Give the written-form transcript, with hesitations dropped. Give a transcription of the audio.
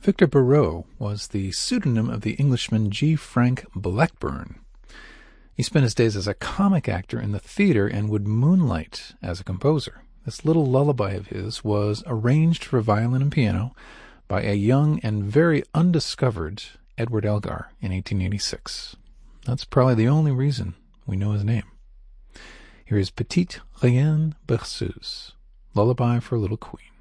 Victor Barreau was the pseudonym of the Englishman G. Frank Blackburn. He spent his days as a comic actor in the theater and would moonlight as a composer. This little lullaby of his was arranged for violin and piano by a young and very undiscovered Edward Elgar in 1886. That's probably the only reason we know his name. Here is Petite Reine Berceuse, Lullaby for a Little Queen.